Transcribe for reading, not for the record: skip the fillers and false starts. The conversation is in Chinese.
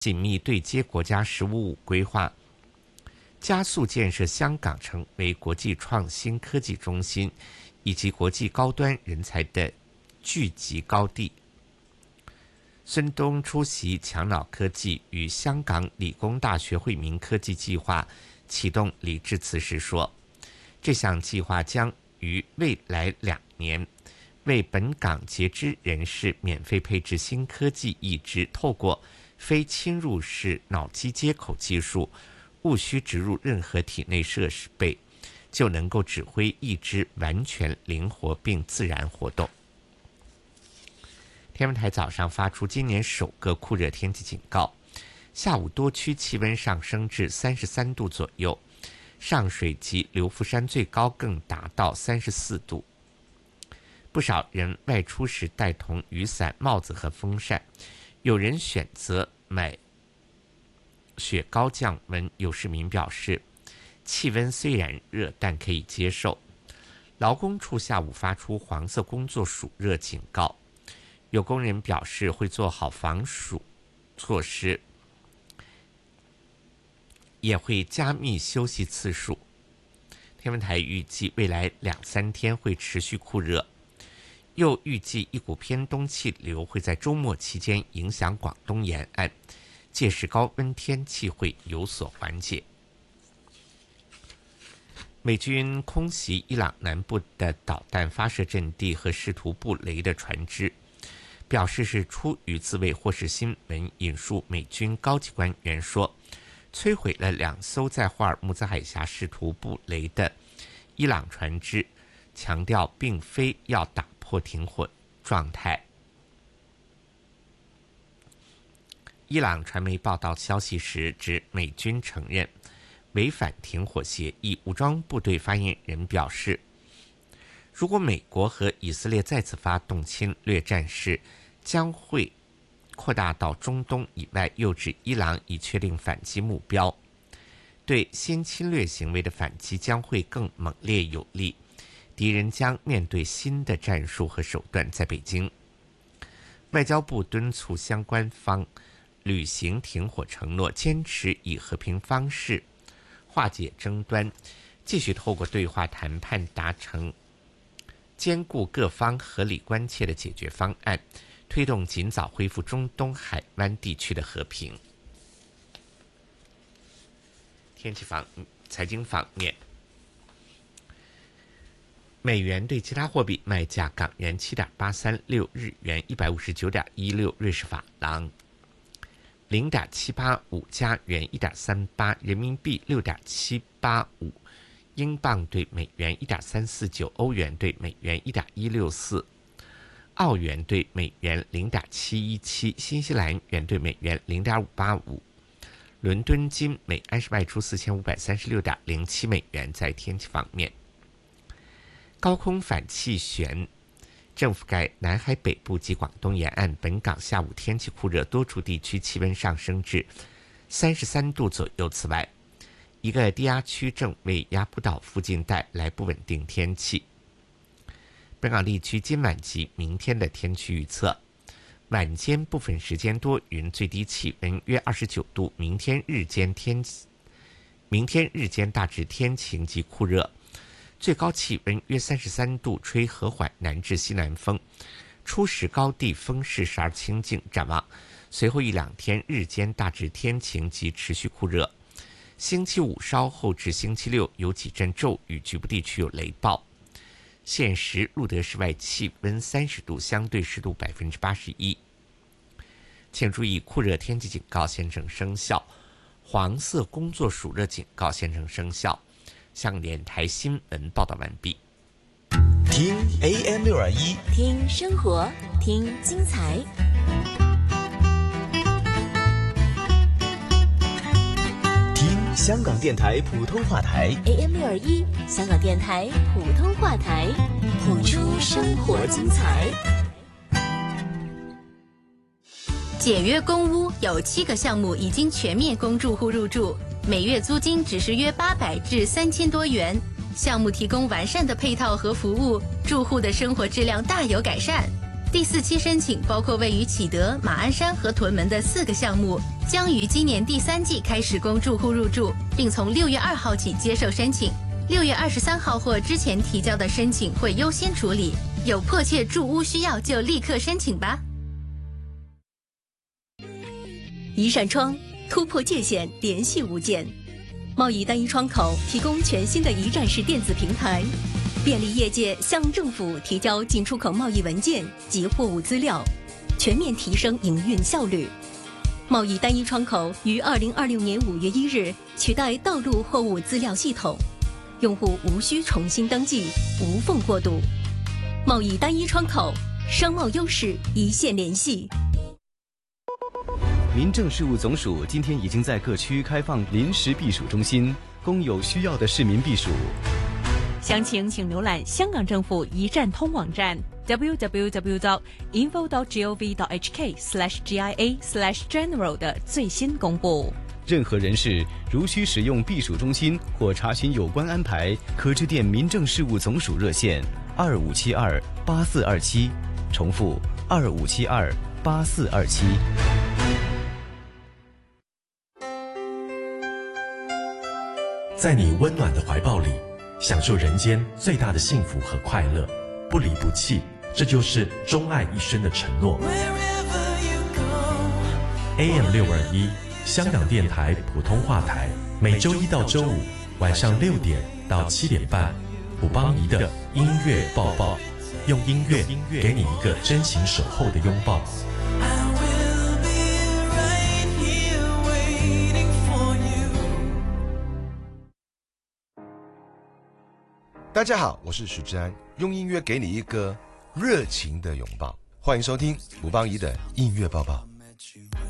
紧密对接国家“十五五”规划，加速建设香港成为国际创新科技中心以及国际高端人才的聚集高地。孙东出席强脑科技与香港理工大学惠民科技计划启动礼致辞时说，这项计划将于未来2年为本港截肢人士免费配置新科技义肢，透过非侵入式脑机接口技术，无需植入任何体内设备，就能够指挥义肢完全灵活并自然活动。天文台早上发出今年首个酷热天气警告，下午多区气温上升至33度左右，上水及流浮山最高更达到34度。不少人外出时带同雨伞、帽子和风扇，有人选择买雪糕降温。有市民表示，气温虽然热，但可以接受。劳工处下午发出黄色工作暑热警告，有工人表示会做好防暑措施，也会加密休息次数。天文台预计未来2-3天会持续酷热，又预计一股偏东气流会在周末期间影响广东沿岸，届时高温天气会有所缓解。美军空袭伊朗南部的导弹发射阵地和试图布雷的船只，表示是出于自卫或是新闻引述美军高级官员说，摧毁了2艘在霍尔木兹海峡试图布雷的伊朗船只，强调并非要打破停火状态。伊朗传媒报道消息时指，美军承认违反停火协议。武装部队发言人表示，如果美国和以色列再次发动侵略战事，将会扩大到中东以外，又指伊朗已确定反击目标，对新侵略行为的反击将会更猛烈有力，敌人将面对新的战术和手段。在北京，外交部敦促相关方履行停火承诺，坚持以和平方式化解争端，继续透过对话谈判达成兼顾各方合理关切的解决方案，推动尽早恢复中东海湾地区的和平。财经方面，美元对其他货币卖价：港元7.836，日元159.16，瑞士法郎0.785，加元1.38，人民币6.785，英镑对美元1.349，欧元对美元1.164，澳元对美元0.717，新西兰元对美元0.585。伦敦金每安士卖出4536.07美元。在天气方面，高空反气旋正覆盖南海北部及广东沿岸，本港下午天气酷热，多处地区气温上升至33度左右。此外，一个低压区正为亚普岛附近带来不稳定天气。本港地区今晚及明天的天气预测：晚间部分时间多云，最低气温约29度；明天日间大致天晴及酷热，最高气温约33度，吹和缓南至西南风，初时高地风势时而清劲。展望随后1-2天日间大致天晴及持续酷热，星期五稍后至星期六有几阵骤雨，局部地区有雷暴。现时路德室外气温30度，相对湿度81%。请注意，酷热天气警告现正生效，黄色工作暑热警告现正生效。香港电台新闻报道完毕。 听 AM621， 听生活，听精彩。 听香港电台普通话台 AM621，香港电台普通话台，谱出生活精彩。 简约公屋有7个项目已经全面供住户入住，每月租金只是约800至3000多元。项目提供完善的配套和服务，住户的生活质量大有改善。 第4期申请包括位于启德、马鞍山和屯门的4个项目，将于今年第3季开始供住户入住，并从6月2号起接受申请。6月23号或之前提交的申请会优先处理，有迫切住屋需要就立刻申请吧。 一扇窗突破界限，联系无间。贸易单一窗口提供全新的一站式电子平台，便利业界向政府提交进出口贸易文件及货物资料，全面提升营运效率。贸易单一窗口于2026年5月1日取代道路货物资料系统，用户无需重新登记，无缝过渡。贸易单一窗口，商贸优势一线联系。 民政事务总署今天已经在各区开放临时避暑中心，供有需要的市民避暑。 详情请浏览香港政府一站通网站 www.info.gov.hk/GIA/general 的最新公布。 任何人士如需使用避暑中心或查询有关安排，可致电民政事务总署热线25728427，重复25728427。 在你温暖的怀抱里，享受人间最大的幸福和快乐，不离不弃，这就是钟爱一生的承诺。AM621 香港电台普通话台，每周一到周五晚上6点到7点半，卜邦仪的音乐抱抱，用音乐给你一个真情守候的拥抱。 大家好，我是许志安，用音乐给你一个热情的拥抱。欢迎收听卜邦仪的音乐抱抱。